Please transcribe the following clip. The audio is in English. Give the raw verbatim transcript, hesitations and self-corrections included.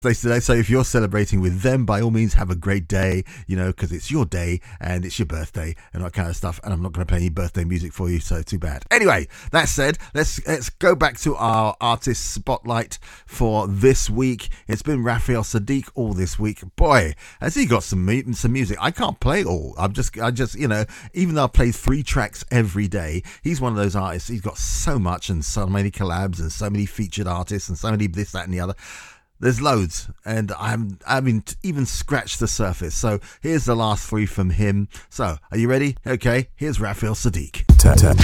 They say, so if you're celebrating with them, by all means, have a great day, you know, because it's your day and it's your birthday and that kind of stuff. And I'm not going to play any birthday music for you, so too bad. Anyway, that said, let's let's go back to our artist spotlight for this week. It's been Raphael Saadiq all this week. Boy, has he got some mu- some music. I can't play all. I'm just, I just, you know, even though I play three tracks every day, he's one of those artists. He's got so much and so many collabs and so many featured artists and so many this, that, and the other. There's loads, and I'm, I haven't even scratched the surface. So here's the last three from him. So, are you ready? Okay, here's Raphael Saadiq.